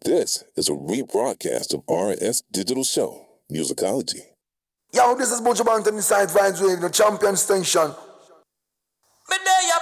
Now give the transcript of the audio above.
This is a rebroadcast of RS Digital Show, Musicology. Yo, this is Buju Banton inside Vibes Radio, the champion station. Me there,